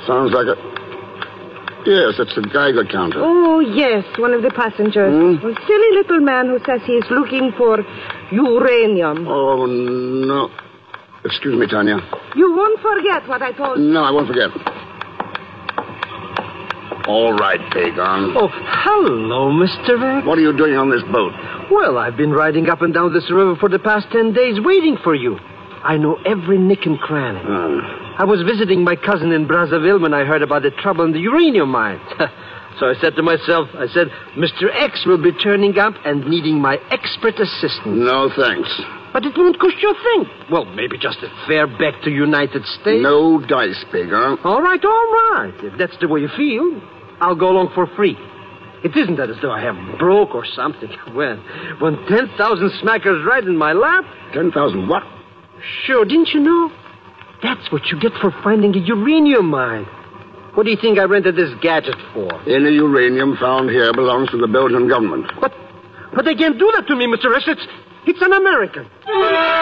Sounds like a... Yes, it's the Geiger counter. Oh, yes, one of the passengers. A silly little man who says he is looking for uranium. Oh, no. Excuse me, Tanya. You won't forget what I told you. No, I won't forget. All right, Pagon. Oh, hello, Mr. X. What are you doing on this boat? Well, I've been riding up and down this river for the past 10 days waiting for you. I know every nick and cranny. I was visiting my cousin in Brazzaville when I heard about the trouble in the uranium mine. So I said to myself, Mr. X will be turning up and needing my expert assistance. No, thanks. But it won't cost you a thing. Well, maybe just a fare back to United States. No dice, Pagon. All right. If that's the way you feel, I'll go along for free. It isn't that as though I have broke or something. When 10,000 smackers right in my lap... 10,000 what? Sure, didn't you know? That's what you get for finding a uranium mine. What do you think I rented this gadget for? Any uranium found here belongs to the Belgian government. But they can't do that to me, Mr. X. It's un-American.